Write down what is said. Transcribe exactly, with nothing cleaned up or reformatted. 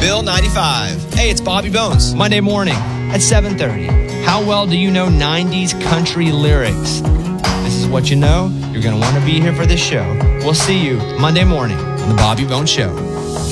Bill ninety-five. Hey, it's Bobby Bones. Monday morning at seven thirty. How well do you know nineties country lyrics? This is what you know. You're going to want to be here for this show. We'll see you Monday morning on The Bobby Bones Show.